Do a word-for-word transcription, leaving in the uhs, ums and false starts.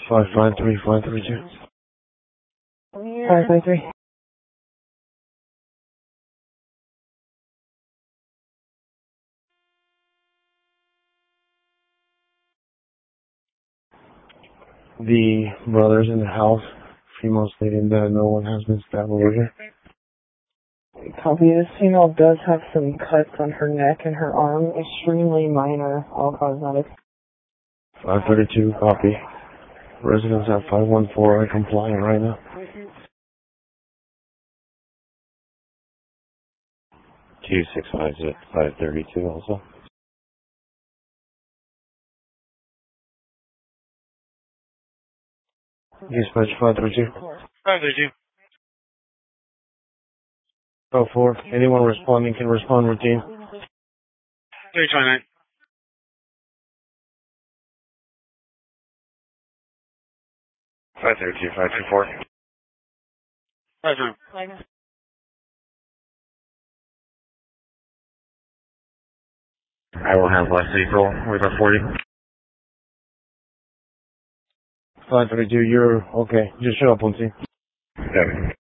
five five three five three two. five five three. The brothers in the house, female stating that no one has been stabbed over here. Copy. This female does have some cuts on her neck and her arm, extremely minor, all cosmetic. five thirty-two, copy. Residents at five one four are compliant right now. two six five is at five thirty-two also. Dispatch five thirty-two. five thirty-two. Oh four. Anyone responding can respond routine. three twenty-nine. five thirty-two, five two four. five nine. I will have West April with a forty. five thirty-two, you're okay. Just show up on scene. Seven.